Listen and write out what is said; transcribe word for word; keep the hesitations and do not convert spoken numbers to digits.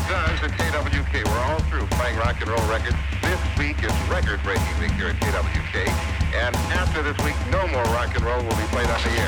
done to K W K. We're all through playing rock and roll records. This week is record-breaking week here at K W K. And after this week, no more rock and roll will be played on the air.